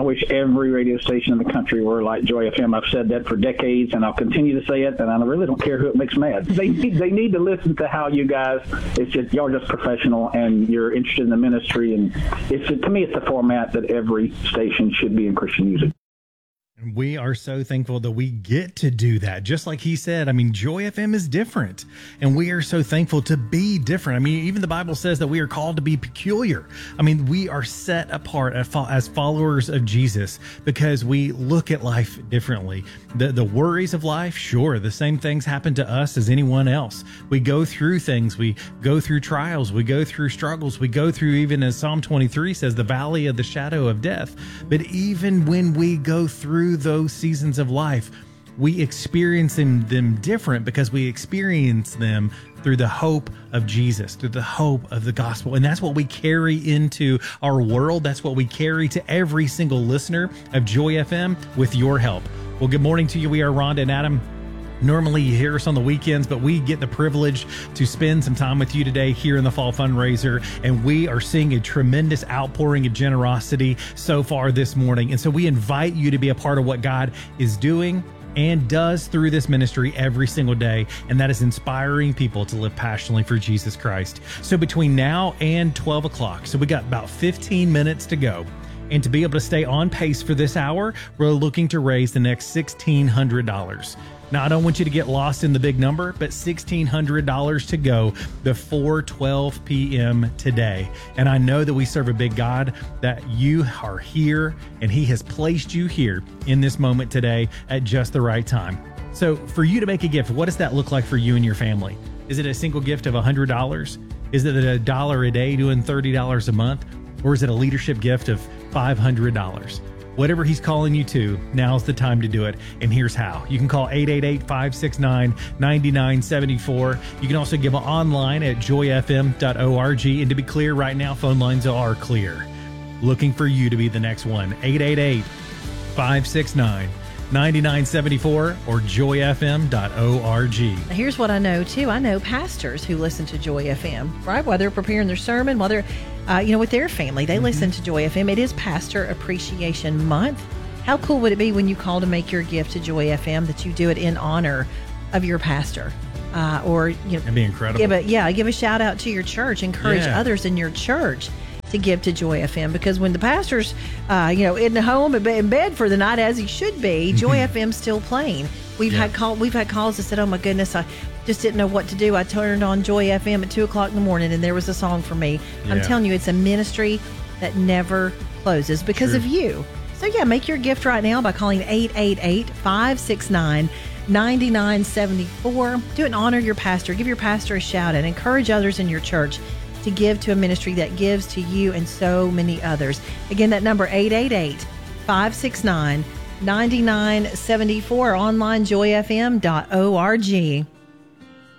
wish every radio station in the country were like Joy FM. I've said that for decades, and I'll continue to say it, and I really don't care who it makes mad. They need to listen to how you guys, it's just, y'all are just professional, and you're interested in the ministry, and to me, it's the format that every station should be in Christian music. And we are so thankful that we get to do that. Just like he said, I mean, Joy FM is different, and we are so thankful to be different. I mean, even the Bible says that we are called to be peculiar. I mean, we are set apart as followers of Jesus because we look at life differently. The worries of life, sure, the same things happen to us as anyone else. We go through things. We go through trials. We go through struggles. We go through, even as Psalm 23 says, the valley of the shadow of death. But even when we go through those seasons of life, we experience them different because we experience them through the hope of Jesus, through the hope of the gospel. And that's what we carry into our world. That's what we carry to every single listener of Joy FM with your help. Well, good morning to you. We are Rhonda and Adam. Normally you hear us on the weekends, but we get the privilege to spend some time with you today here in the Fall Fundraiser, and we are seeing a tremendous outpouring of generosity so far this morning. And so we invite you to be a part of what God is doing and does through this ministry every single day, and that is inspiring people to live passionately for Jesus Christ. So between now and 12 o'clock, so we got about 15 minutes to go. And to be able to stay on pace for this hour, we're looking to raise the next $1,600. Now, I don't want you to get lost in the big number, but $1,600 to go before 12 p.m. today. And I know that we serve a big God, that you are here, and he has placed you here in this moment today at just the right time. So for you to make a gift, what does that look like for you and your family? Is it a single gift of $100? Is it $1 a day doing $30 a month? Or is it a leadership gift of $500? Whatever he's calling you to, now's the time to do it. And here's how. You can call 888-569-9974. You can also give online at joyfm.org. And to be clear, right now, phone lines are clear. Looking for you to be the next one. 888-569-9974 or joyfm.org. Here's what I know, too. I know pastors who listen to Joy FM, right? While they're preparing their sermon, while they're with their family, they listen to Joy FM. It is Pastor Appreciation Month. How cool would it be when you call to make your gift to Joy FM that you do it in honor of your pastor? That'd be incredible. Give a shout out to your church. Encourage others in your church to give to Joy FM, because when the pastor's in the home in bed for the night, as he should be, Joy FM's still playing. We've had calls that said, "Oh my goodness, I just didn't know what to do. I turned on Joy FM at 2:00 in the morning, and there was a song for me." Yeah. I'm telling you, it's a ministry that never closes because of you. So make your gift right now by calling 888-569-9974. Do it in honor of your pastor. Give your pastor a shout and encourage others in your church to give to a ministry that gives to you and so many others. Again, that number 888-569-9974, online joyfm.org.